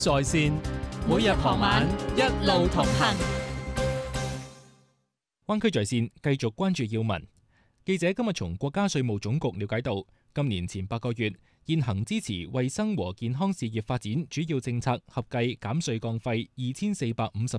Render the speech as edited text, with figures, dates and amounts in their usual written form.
在線，每日傍晚一路同行。 灣區在線繼續關注要聞。記者今日從國家稅務總局了解到，今年前8個月，現行支持衛生和健康事業發展主要政策合計減稅降費2454